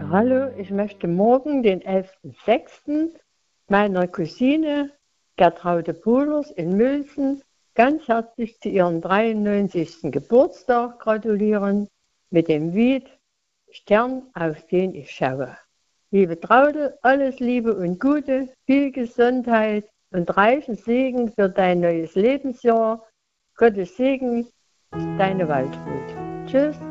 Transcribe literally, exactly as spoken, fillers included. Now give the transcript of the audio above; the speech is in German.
Hallo, ich möchte morgen, den elften sechsten meiner Cousine Gertraude Pohlers in Mülsen ganz herzlich zu ihrem dreiundneunzigsten Geburtstag gratulieren mit dem Lied Stern, auf den ich schaue. Liebe Traude, alles Liebe und Gute, viel Gesundheit und reichen Segen für dein neues Lebensjahr. Gottes Segen, deine Waltrud. Tschüss.